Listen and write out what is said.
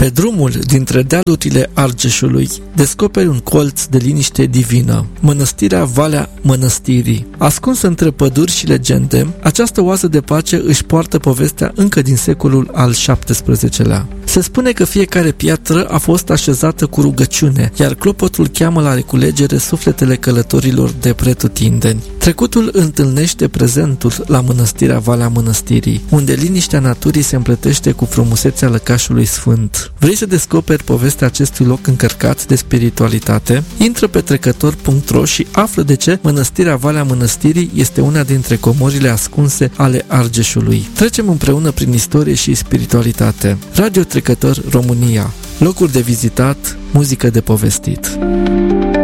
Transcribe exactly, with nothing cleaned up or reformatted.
Pe drumul dintre dealurile Argeșului descoperi un colț de liniște divină, mănăstirea Valea Mănăstirii. Ascunsă între păduri și legende, această oază de pace își poartă povestea încă din secolul al șaptesprezecelea. Se spune că fiecare piatră a fost așezată cu rugăciune, iar clopotul cheamă la reculegere sufletele călătorilor de pretutindeni. Trecutul întâlnește prezentul la mănăstirea Valea Mănăstirii, unde liniștea naturii se împletește cu frumusețea lăcașului sfânt. Vrei să descoperi povestea acestui loc încărcat de spiritualitate? Intră pe trecător punct ro și află de ce mănăstirea Valea Mănăstirii este una dintre comorile ascunse ale Argeșului. Trecem împreună prin istorie și spiritualitate. Radio Trecător România. Locuri de vizitat, muzică de povestit.